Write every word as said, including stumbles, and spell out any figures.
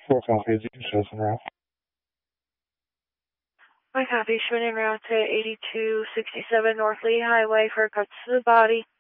Four copies, you can show us en route. My copy, showing en route to eighty-two sixty-seven North Lee Highway for cuts to the body.